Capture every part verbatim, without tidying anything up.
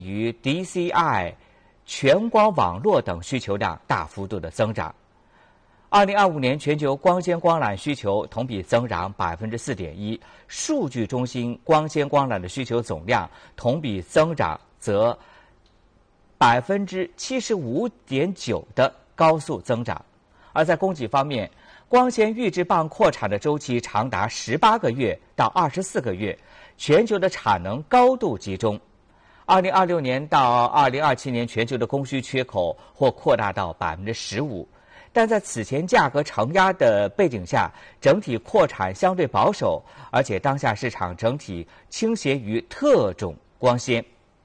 与 D C I、全光网络等需求量大幅度的增长。二零二五年全球光纤光缆需求同比增长百分之四点一，数据中心光纤光缆的需求总量同比增长则百分之七十五点九的高速增长。而在供给方面，光纤预制棒扩产的周期长达十八个月到二十四个月，全球的产能高度集中。二零二六年到二零二七年，全球的供需缺口或扩大到百分之十五。但在此前价格承压的背景下，整体扩产相对保守，而且当下市场整体倾斜于特种光纤。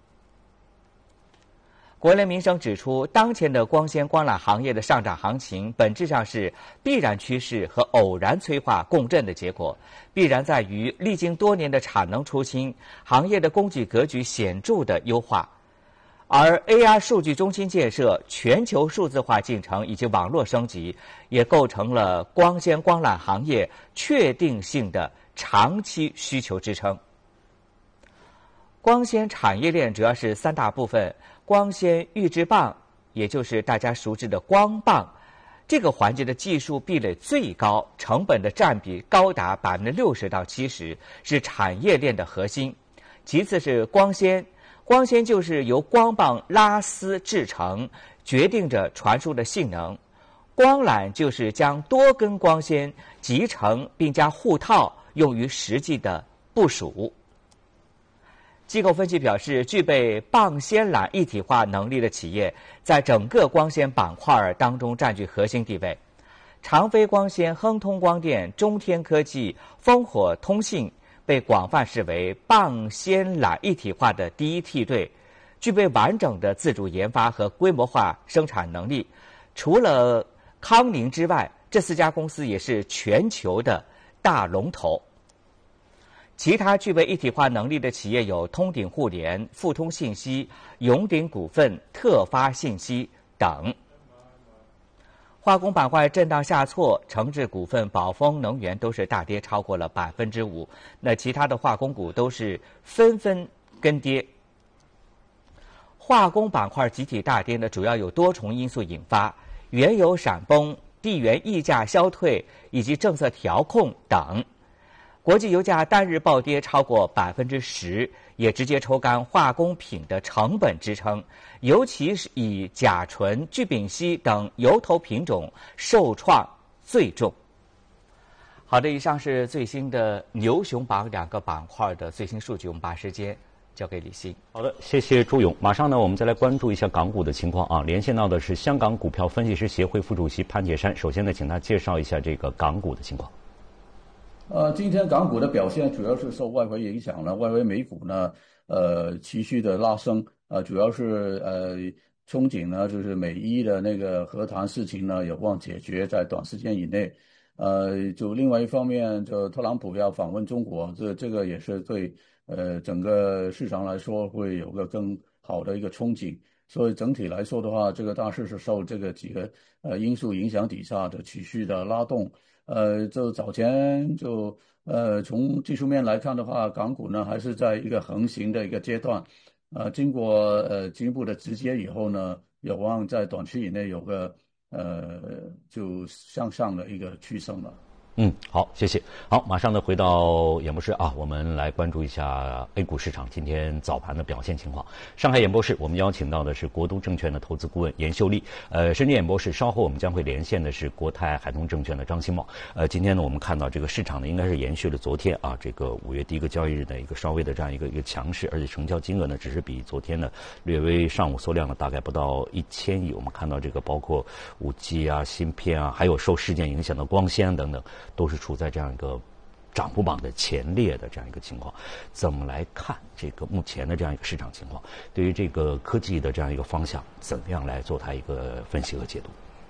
国联民生指出，当前的光纤光缆行业的上涨行情本质上是必然趋势和偶然催化共振的结果，必然在于历经多年的产能出清，行业的供给格局显著的优化。而 A R 数据中心建设、全球数字化进程以及网络升级，也构成了光纤光缆行业确定性的长期需求支撑。光纤产业链主要是三大部分：光纤预制棒，也就是大家熟知的光棒，这个环节的技术壁垒最高，成本的占比高达百分之六十到七十，是产业链的核心。其次是光纤。光纤就是由光棒拉丝制成，决定着传输的性能。光缆就是将多根光纤集成并加护套，用于实际的部署。机构分析表示，具备棒纤缆一体化能力的企业，在整个光纤板块当中占据核心地位。长飞光纤、亨通光电、中天科技、烽火通信被广泛视为棒纤缆一体化的第一梯队，具备完整的自主研发和规模化生产能力。除了康宁之外，这四家公司也是全球的大龙头。其他具备一体化能力的企业有通鼎互联、富通信息、永鼎股份、特发信息等。化工板块震荡下挫，成智股份、宝丰能源都是大跌超过了百分之五。那其他的化工股都是纷纷跟跌。化工板块集体大跌呢，主要有多重因素引发：原油闪崩、地缘溢价消退以及政策调控等。国际油价单日暴跌超过百分之十，也直接抽干化工品的成本支撑，尤其是以甲醇、聚丙烯等油头品种受创最重。好的，以上是最新的牛熊榜两个板块的最新数据，我们把时间交给李欣。 好的，谢谢朱勇。马上呢，我们再来关注一下港股的情况啊。连线到的是香港股票分析师协会副主席潘铁珊。首先呢，请他介绍一下这个港股的情况。 呃，今天港股的表现主要是受外围影响了，外围美股呢，呃，持续的拉升，呃，主要是呃憧憬呢，就是美伊的那个和谈事情呢，有望解决在短时间以内。呃，就另外一方面，就特朗普要访问中国，这这个也是对呃整个市场来说会有个更好的一个憧憬。所以整体来说的话，这个大势是受这个几个呃因素影响底下的持续的拉动。呃，就早前就呃从技术面来看的话，港股呢还是在一个横行的一个阶段，呃，经过呃进一步的直接以后呢，有望在短期以内有个呃就向上的一个趋升了。 嗯，好，谢谢。好，马上呢回到演播室啊，我们来关注一下 A 股市场今天早盘的表现情况。上海演播室我们邀请到的是国都证券的投资顾问严秀丽，呃，深圳演播室稍后我们将会连线的是国泰海通证券的张新茂。呃，今天呢我们看到这个市场呢应该是延续了昨天啊这个五月第一个交易日的一个稍微的这样一个一个强势，而且成交金额呢只是比昨天呢略微上午缩量了大概不到一千亿。我们看到这个包括五 G 啊、芯片啊，还有受事件影响的光纤等等，都是处在这样一个涨幅榜的前列的这样一个情况。怎么来看这个目前的这样一个市场情况？对于这个科技的这样一个方向，怎么样来做它一个分析和解读？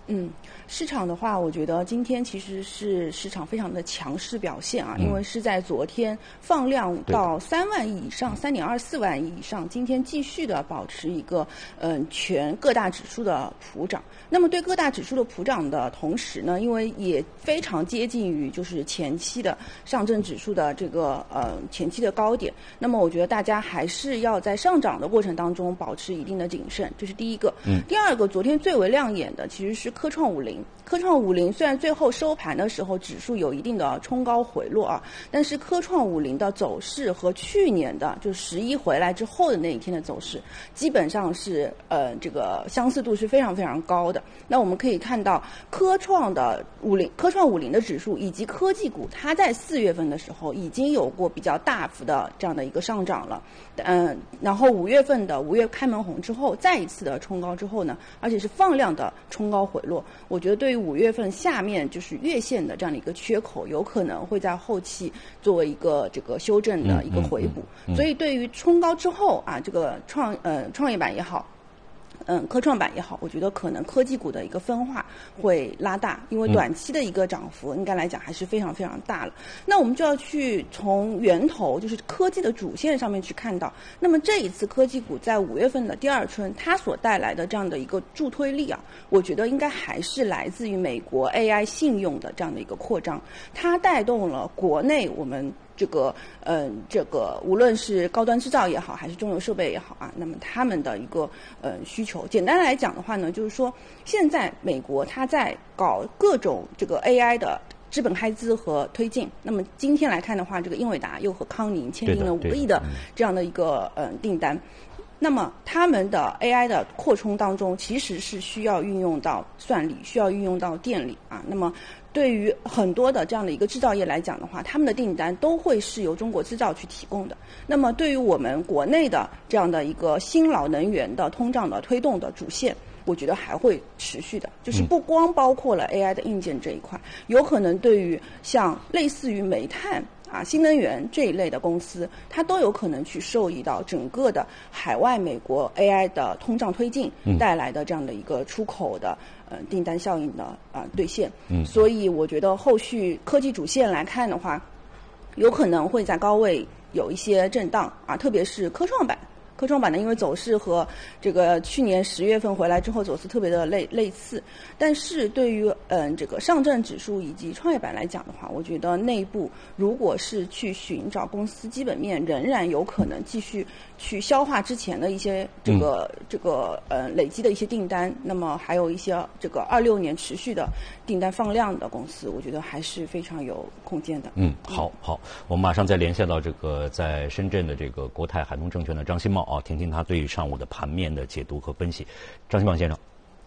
嗯，市场的话，我觉得今天其实是市场非常的强势表现啊，因为是在昨天放量到三万亿以上，三点二四万亿以上，今天继续的保持一个嗯全各大指数的普涨。那么对各大指数的普涨的同时呢，因为也非常接近于就是前期的上证指数的这个呃前期的高点，那么我觉得大家还是要在上涨的过程当中保持一定的谨慎，这是第一个。嗯，第二个，昨天最为亮眼的其实是科创五零。科创五零虽然最后收盘的时候指数有一定的冲高回落啊，但是科创五零的走势和去年的就十一回来之后的那一天的走势，基本上是呃这个相似度是非常非常高的。那我们可以看到科创的五零科创五零的指数以及科技股，它在四月份的时候已经有过比较大幅的这样的一个上涨了，嗯，然后五月份的五月开门红之后，再一次的冲高之后呢，而且是放量的冲高回落，我觉得对于五月份下面就是月线的这样的一个缺口，有可能会在后期作为一个这个修正的一个回补。嗯嗯嗯、所以对于冲高之后啊，这个创呃创业板也好。嗯，科创板也好，我觉得可能科技股的一个分化会拉大，因为短期的一个涨幅应该来讲还是非常非常大了。那我们就要去从源头，就是科技的主线上面去看到，那么这一次科技股在五月份的第二春，它所带来的这样的一个助推力啊，我觉得应该还是来自于美国 A I 信用的这样的一个扩张，它带动了国内我们。这个嗯、呃，这个无论是高端制造也好，还是中游设备也好啊，那么他们的一个呃需求，简单来讲的话呢，就是说现在美国它在搞各种这个 A I 的资本开支和推进。那么今天来看的话，这个英伟达又和康宁签订了五个亿的这样的一个呃订单。那么他们的 A I 的扩充当中，其实是需要运用到算力，需要运用到电力啊。那么对于很多的这样的一个制造业来讲的话，他们的订单都会是由中国制造去提供的。那么对于我们国内的这样的一个新老能源的通胀的推动的主线，我觉得还会持续的，就是不光包括了 A I 的硬件这一块，有可能对于像类似于煤炭啊、新能源这一类的公司，它都有可能去受益到整个的海外美国 A I 的通胀推进带来的这样的一个出口的呃订单效应的啊、呃、兑现。嗯，所以我觉得后续科技主线来看的话，有可能会在高位有一些震荡啊，特别是科创板。科创板呢，因为走势和这个去年十月份回来之后走势特别的类类似，但是对于嗯这个上证指数以及创业板来讲的话，我觉得内部如果是去寻找公司基本面，仍然有可能继续去消化之前的一些这个、嗯、这个呃累积的一些订单，那么还有一些这个二六年持续的订单放量的公司，我觉得还是非常有空间的。 嗯，好好，我们马上再连线到这个在深圳的这个国泰海通证券的张新茂。啊，听听他对于上午的盘面的解读和分析。张新茂先生。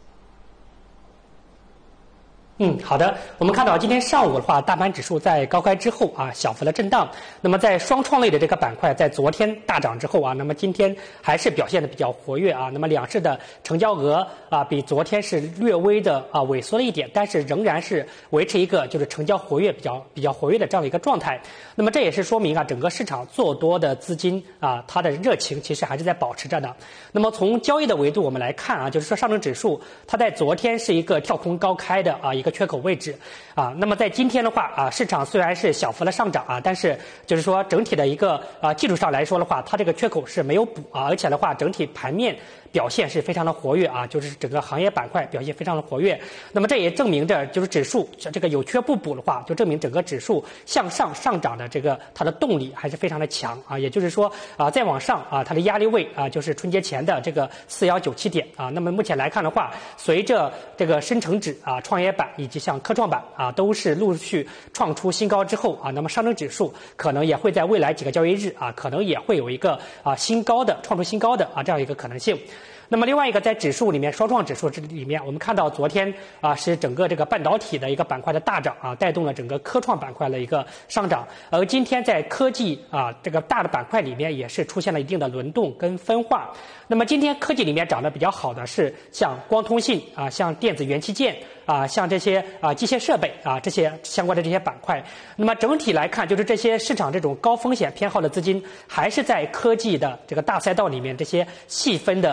嗯，好的。我们看到今天上午的话，大盘指数在高开之后啊，小幅的震荡。那么在双创类的这个板块，在昨天大涨之后啊，那么今天还是表现的比较活跃啊。那么两市的成交额啊，比昨天是略微的啊萎缩了一点，但是仍然是维持一个就是成交活跃比较比较活跃的这样的一个状态。那么这也是说明啊，整个市场做多的资金啊，它的热情其实还是在保持着的。那么从交易的维度我们来看啊，就是说上证指数它在昨天是一个跳空高开的啊一个缺口位置啊，那么在今天的话啊，市场虽然是小幅的上涨啊，但是就是说整体的一个啊技术上来说的话，它这个缺口是没有补啊，而且的话整体盘面表现是非常的活跃啊，就是整个行业板块表现非常的活跃。那么这也证明着就是指数这个有缺不补的话，就证明整个指数向上上涨的这个它的动力还是非常的强啊，也就是说啊再往上啊，它的压力位啊就是春节前的这个四幺九七点啊。那么目前来看的话，随着这个深成指啊、创业板以及像科创板啊都是陆续创出新高之后啊，那么上证指数可能也会在未来几个交易日啊，可能也会有一个啊新高的创出新高的啊这样一个可能性。那么另外一个在指数里面，双创指数这里面，我们看到昨天啊是整个这个半导体的一个板块的大涨啊，带动了整个科创板块的一个上涨。而今天在科技啊这个大的板块里面，也是出现了一定的轮动跟分化。那么今天科技里面涨得比较好的是像光通信啊，像电子元器件啊，像这些啊机械设备啊这些相关的这些板块。那么整体来看，就是这些市场这种高风险偏好的资金，还是在科技的这个大赛道里面这些细分的领域。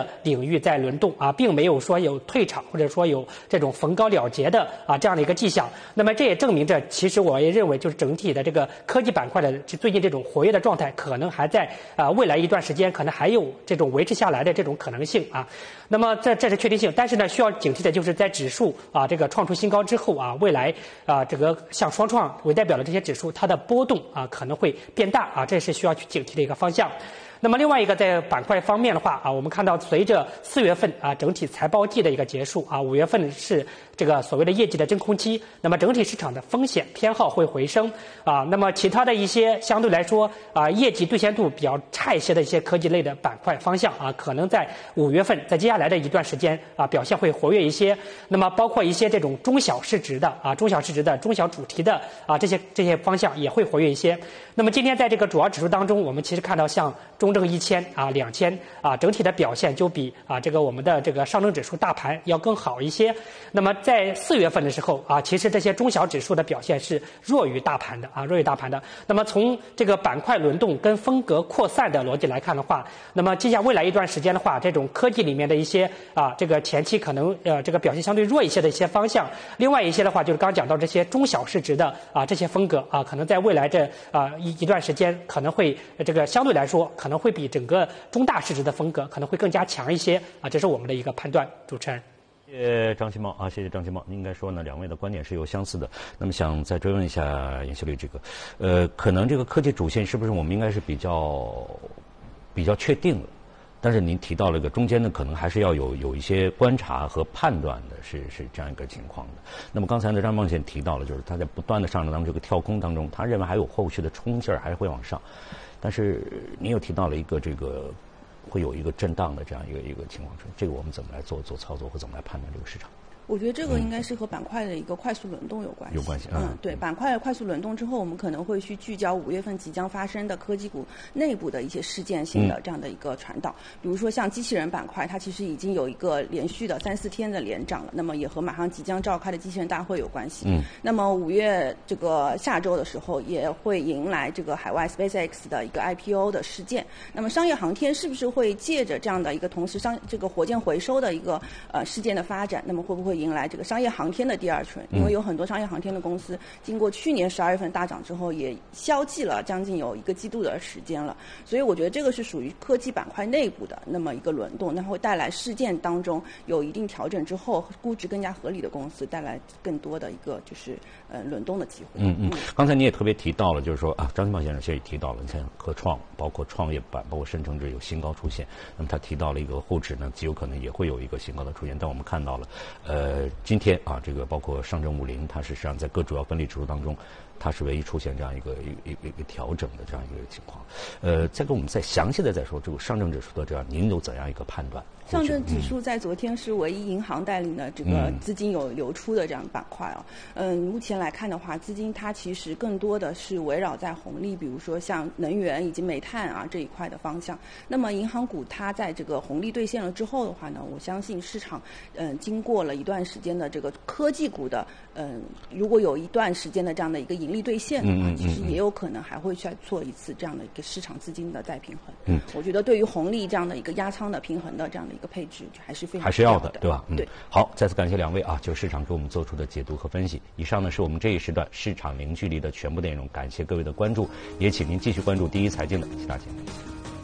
域在轮动啊，并没有说有退场或者说有这种逢高了结的啊这样的一个迹象。那么这也证明着，其实我也认为就是整体的这个科技板块的最近这种活跃的状态，可能还在啊未来一段时间可能还有这种维持下来的这种可能性啊。那么这这是确定性，但是呢，需要警惕的就是在指数啊这个创出新高之后啊，未来啊这个像双创为代表的这些指数，它的波动啊可能会变大啊，这是需要去警惕的一个方向。那么另外一个在板块方面的话啊，我们看到随着四月份啊整体财报季的一个结束啊，五月份是这个所谓的业绩的真空期，那么整体市场的风险偏好会回升啊。那么其他的一些相对来说啊业绩兑现度比较差一些的一些科技类的板块方向啊，可能在五月份在接下来的一段时间啊表现会活跃一些。那么包括一些这种中小市值的啊中小市值的中小主题的啊这些这些方向也会活跃一些。那么今天在这个主要指数当中，我们其实看到像中证一千啊、两千啊，整体的表现就比啊这个我们的这个上证指数大盘要更好一些。那么在四月份的时候啊，其实这些中小指数的表现是弱于大盘的啊，弱于大盘的。那么从这个板块轮动跟风格扩散的逻辑来看的话，那么接下未来一段时间的话，这种科技里面的一些啊这个前期可能呃这个表现相对弱一些的一些方向，另外一些的话就是刚讲到这些中小市值的啊这些风格啊，可能在未来这啊一一段时间可能会这个相对来说可能会比整个中大市值的风格可能会更加强一些啊，这是我们的一个判断。主持人， 谢谢张其茂啊，谢谢张其茂。应该说呢，两位的观点是有相似的。那么想再追问一下严秀丽，这个呃，可能这个科技主线是不是我们应该是比较比较确定了？但是您提到了一个中间呢，可能还是要有有一些观察和判断的，是是这样一个情况的。那么刚才呢，张梦贤提到了，就是他在不断的上涨当中，这个跳空当中，他认为还有后续的冲劲儿，还是会往上。但是您又提到了一个这个会有一个震荡的这样一个一个情况，这个我们怎么来做做操作，或怎么来判断这个市场？ 我觉得这个应该是和板块的一个快速轮动有关系。 有关系， 嗯，嗯对，板块的快速轮动之后，我们可能会去聚焦五月份即将发生的科技股内部的一些事件性的这样的一个传导。嗯、比如说像机器人板块，它其实已经有一个连续的三四天的连涨了，那么也和马上即将召开的机器人大会有关系。嗯，那么五月这个下周的时候，也会迎来这个海外 SpaceX 的一个 I P O 的事件。那么商业航天是不是会借着这样的一个同时商这个火箭回收的一个呃事件的发展，那么会不会迎来这个商业航天的第二春？因为有很多商业航天的公司经过去年十二月份大涨之后，也消寂了将近有一个季度的时间了。所以我觉得这个是属于科技板块内部的那么一个轮动，那会带来事件当中有一定调整之后，估值更加合理的公司带来更多的一个就是呃轮动的机会。 嗯嗯，刚才你也特别提到了，就是说啊，张金茂先生其实也提到了，你看科创包括创业板包括深成指有新高出现，那么他提到了一个沪指呢极有可能也会有一个新高的出现，但我们看到了呃今天啊，这个包括上证五零，它实际上在各主要分类指数当中，它是唯一出现这样一个一一一个调整的这样一个情况。呃，再给我们再详细的再说这个上证指数的这样，您有怎样一个判断？ 上证指数在昨天是唯一银行带领的这个资金有流出的这样板块啊。嗯，目前来看的话，资金它其实更多的是围绕在红利，比如说像能源以及煤炭啊这一块的方向。那么银行股它在这个红利兑现了之后的话呢，我相信市场嗯经过了一段时间的这个科技股的嗯，如果有一段时间的这样的一个盈利兑现的话，其实也有可能还会再做一次这样的一个市场资金的再平衡。嗯，我觉得对于红利这样的一个压仓的平衡的这样的一个配置还是非常还是要的，对吧？ 嗯，对。 好，再次感谢两位啊，就市场给我们做出的解读和分析。以上呢是我们这一时段市场零距离的全部内容，感谢各位的关注，也请您继续关注第一财经的其他节目。